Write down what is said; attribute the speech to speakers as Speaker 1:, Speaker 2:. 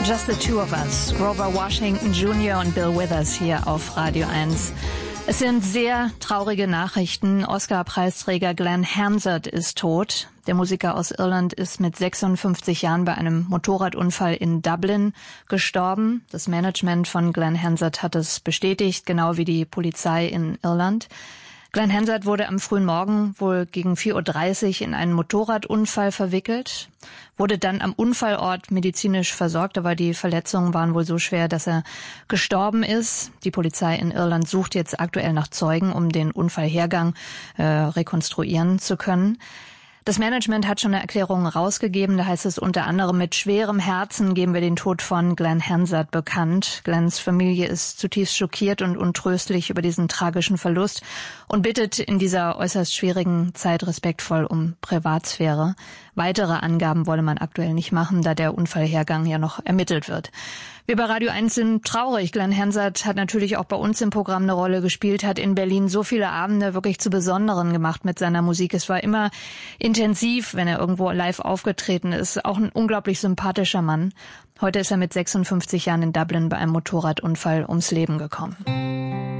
Speaker 1: Just the Two of Us, Grover Washington Jr. und Bill Withers hier auf Radio 1. Es sind sehr traurige Nachrichten. Oscar-Preisträger Glenn Hansard ist tot. Der Musiker aus Irland ist mit 56 Jahren bei einem Motorradunfall in Dublin gestorben. Das Management von Glenn Hansard hat es bestätigt, genau wie die Polizei in Irland. Glenn Hansard wurde am frühen Morgen wohl gegen 4:30 Uhr in einen Motorradunfall verwickelt, wurde dann am Unfallort medizinisch versorgt, aber die Verletzungen waren wohl so schwer, dass er gestorben ist. Die Polizei in Irland sucht jetzt aktuell nach Zeugen, um den Unfallhergang rekonstruieren zu können. Das Management hat schon eine Erklärung rausgegeben. Da heißt es unter anderem: Mit schwerem Herzen geben wir den Tod von Glenn Hansard bekannt. Glenns Familie ist zutiefst schockiert und untröstlich über diesen tragischen Verlust und bittet in dieser äußerst schwierigen Zeit respektvoll um Privatsphäre. Weitere Angaben wolle man aktuell nicht machen, da der Unfallhergang ja noch ermittelt wird. Wir bei Radio 1 sind traurig. Glenn Hansard hat natürlich auch bei uns im Programm eine Rolle gespielt, hat in Berlin so viele Abende wirklich zu besonderen gemacht mit seiner Musik. Es war immer intensiv, wenn er irgendwo live aufgetreten ist. Auch ein unglaublich sympathischer Mann. Heute ist er mit 56 Jahren in Dublin bei einem Motorradunfall ums Leben gekommen.